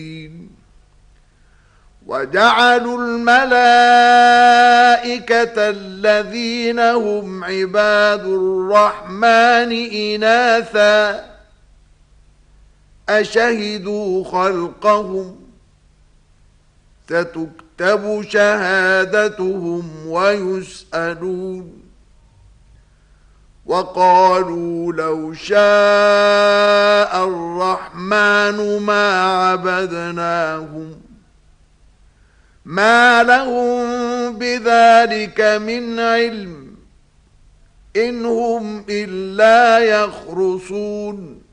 وجعلوا الملائكة الذين هم عباد الرحمن إناثا أشهدوا خلقهم ستكتب شهادتهم ويسألون وقالوا لو شاء الرحمن ما عبدناهم ما لهم بذلك من علم إن هم إلا يخرصون